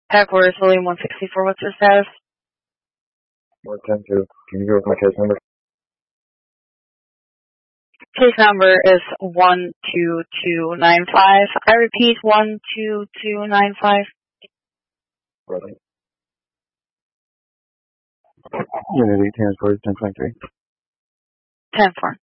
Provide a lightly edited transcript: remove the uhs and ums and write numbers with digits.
Packworth, William 164, what's your status? 110-2. Can you go with my case number? Case number is 12295. I repeat, 12295. Brother. Unit 8 10 4 10.3. 10-4.